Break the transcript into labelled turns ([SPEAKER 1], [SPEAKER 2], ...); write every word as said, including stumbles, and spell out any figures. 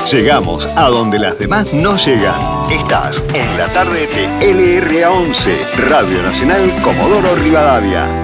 [SPEAKER 1] Llegamos a donde las demás no llegan. Estás en la tarde de L R A once, Radio Nacional Comodoro Rivadavia.